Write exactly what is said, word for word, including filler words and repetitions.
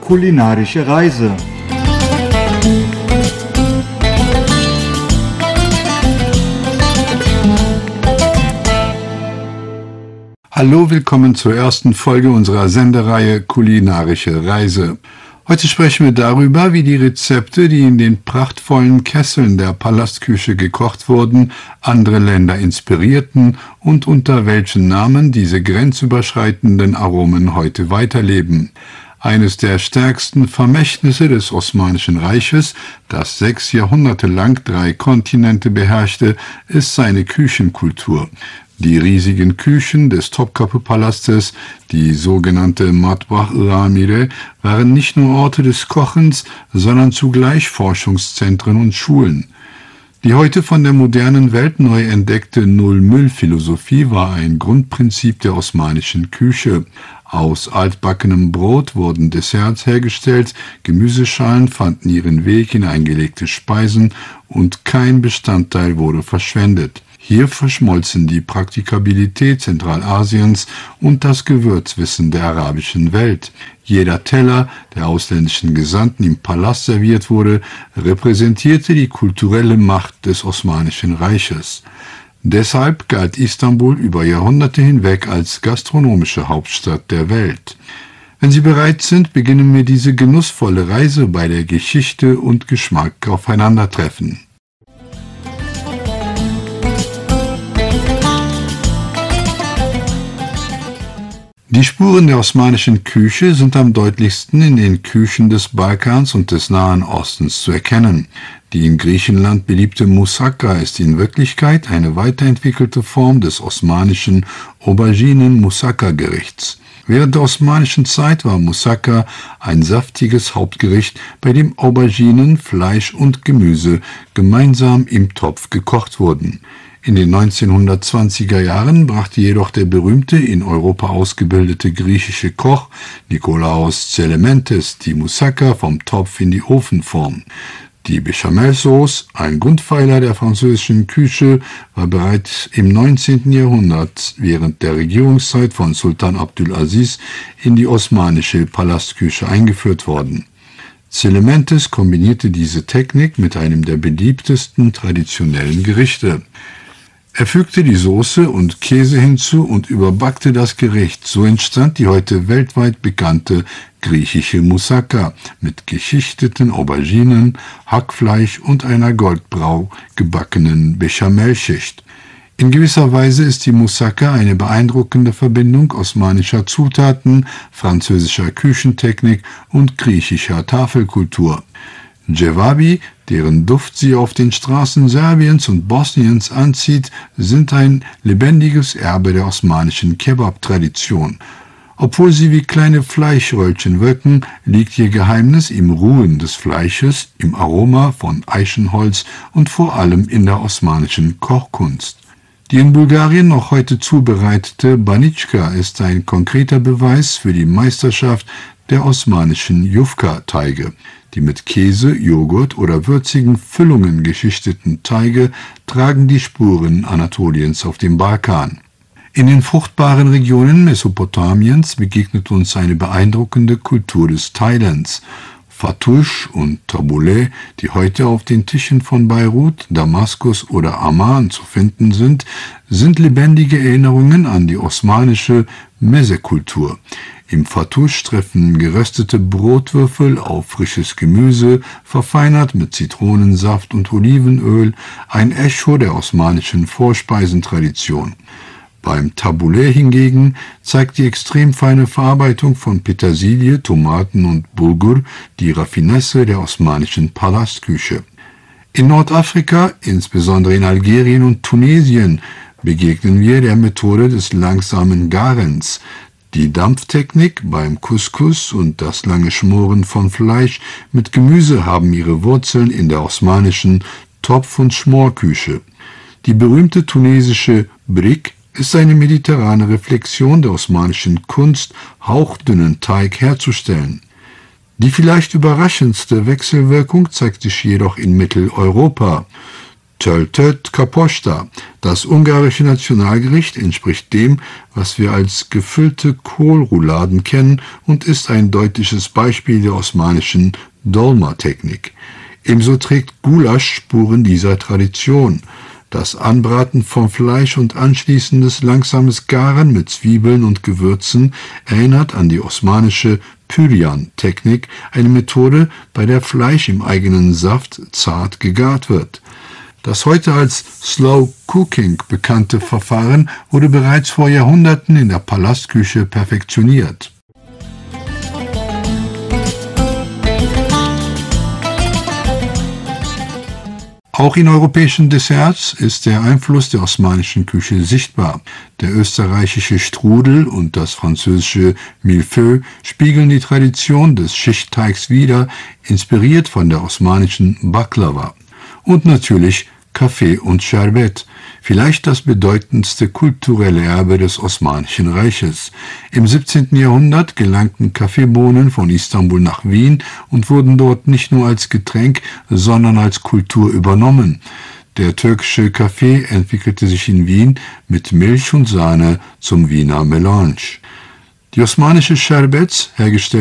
kulinarische Reise. Hallo, willkommen zur ersten Folge unserer Sendereihe Kulinarische Reise. Heute sprechen wir darüber, wie die Rezepte, die in den prachtvollen Kesseln der Palastküche gekocht wurden, andere Länder inspirierten und unter welchen Namen diese grenzüberschreitenden Aromen heute weiterleben. Eines der stärksten Vermächtnisse des Osmanischen Reiches, das sechs Jahrhunderte lang drei Kontinente beherrschte, ist seine Küchenkultur. Die riesigen Küchen des Topkapı-Palastes, die sogenannte Matbah-ı Amire, waren nicht nur Orte des Kochens, sondern zugleich Forschungszentren und Schulen. Die heute von der modernen Welt neu entdeckte Null-Müll-Philosophie war ein Grundprinzip der osmanischen Küche. Aus altbackenem Brot wurden Desserts hergestellt, Gemüseschalen fanden ihren Weg in eingelegte Speisen und kein Bestandteil wurde verschwendet. Hier verschmolzen die Praktikabilität Zentralasiens und das Gewürzwissen der arabischen Welt. Jeder Teller, der ausländischen Gesandten im Palast serviert wurde, repräsentierte die kulturelle Macht des Osmanischen Reiches. Deshalb galt Istanbul über Jahrhunderte hinweg als gastronomische Hauptstadt der Welt. Wenn Sie bereit sind, beginnen wir diese genussvolle Reise bei der Geschichte und Geschmack aufeinandertreffen. Die Spuren der osmanischen Küche sind am deutlichsten in den Küchen des Balkans und des Nahen Ostens zu erkennen. Die in Griechenland beliebte Moussaka ist in Wirklichkeit eine weiterentwickelte Form des osmanischen Auberginen-Moussaka-Gerichts. Während der osmanischen Zeit war Moussaka ein saftiges Hauptgericht, bei dem Auberginen, Fleisch und Gemüse gemeinsam im Topf gekocht wurden. In den neunzehnhundertzwanziger Jahren brachte jedoch der berühmte, in Europa ausgebildete griechische Koch Nikolaos Tselementes die Moussaka vom Topf in die Ofenform. Die Bechamelsauce, ein Grundpfeiler der französischen Küche, war bereits im neunzehnten Jahrhundert während der Regierungszeit von Sultan Abdulaziz in die osmanische Palastküche eingeführt worden. Tselementes kombinierte diese Technik mit einem der beliebtesten traditionellen Gerichte. Er fügte die Soße und Käse hinzu und überbackte das Gericht. So entstand die heute weltweit bekannte griechische Moussaka mit geschichteten Auberginen, Hackfleisch und einer goldbrau gebackenen Bechamelschicht. In gewisser Weise ist die Moussaka eine beeindruckende Verbindung osmanischer Zutaten, französischer Küchentechnik und griechischer Tafelkultur. Cevabi, deren Duft sie auf den Straßen Serbiens und Bosniens anzieht, sind ein lebendiges Erbe der osmanischen Kebab-Tradition. Obwohl sie wie kleine Fleischröllchen wirken, liegt ihr Geheimnis im Ruhen des Fleisches, im Aroma von Eichenholz und vor allem in der osmanischen Kochkunst. Die in Bulgarien noch heute zubereitete Banitschka ist ein konkreter Beweis für die Meisterschaft der osmanischen Jufka-Teige. Die mit Käse, Joghurt oder würzigen Füllungen geschichteten Teige tragen die Spuren Anatoliens auf dem Balkan. In den fruchtbaren Regionen Mesopotamiens begegnet uns eine beeindruckende Kultur des Teilens. Fatoush und Tabbouleh, die heute auf den Tischen von Beirut, Damaskus oder Amman zu finden sind, sind lebendige Erinnerungen an die osmanische Meze-Kultur. Im Fatoush treffen geröstete Brotwürfel auf frisches Gemüse, verfeinert mit Zitronensaft und Olivenöl, ein Echo der osmanischen Vorspeisentradition. Beim Tabbouleh hingegen zeigt die extrem feine Verarbeitung von Petersilie, Tomaten und Bulgur die Raffinesse der osmanischen Palastküche. In Nordafrika, insbesondere in Algerien und Tunesien, begegnen wir der Methode des langsamen Garens. Die Dampftechnik beim Couscous und das lange Schmoren von Fleisch mit Gemüse haben ihre Wurzeln in der osmanischen Topf- und Schmorküche. Die berühmte tunesische Brik ist eine mediterrane Reflexion der osmanischen Kunst, hauchdünnen Teig herzustellen. Die vielleicht überraschendste Wechselwirkung zeigt sich jedoch in Mitteleuropa. Töltöt Kaposta. Das ungarische Nationalgericht entspricht dem, was wir als gefüllte Kohlrouladen kennen und ist ein deutliches Beispiel der osmanischen Dolma-Technik. Ebenso trägt Gulasch Spuren dieser Tradition. Das Anbraten von Fleisch und anschließendes langsames Garen mit Zwiebeln und Gewürzen erinnert an die osmanische Püryan-Technik, eine Methode, bei der Fleisch im eigenen Saft zart gegart wird. Das heute als Slow Cooking bekannte Verfahren wurde bereits vor Jahrhunderten in der Palastküche perfektioniert. Auch in europäischen Desserts ist der Einfluss der osmanischen Küche sichtbar. Der österreichische Strudel und das französische Millefeuille spiegeln die Tradition des Schichtteigs wider, inspiriert von der osmanischen Baklava. Und natürlich Kaffee und Sherbet, vielleicht das bedeutendste kulturelle Erbe des Osmanischen Reiches. Im siebzehnten Jahrhundert gelangten Kaffeebohnen von Istanbul nach Wien und wurden dort nicht nur als Getränk, sondern als Kultur übernommen. Der türkische Kaffee entwickelte sich in Wien mit Milch und Sahne zum Wiener Melange. Die osmanische Sherbets, hergestellt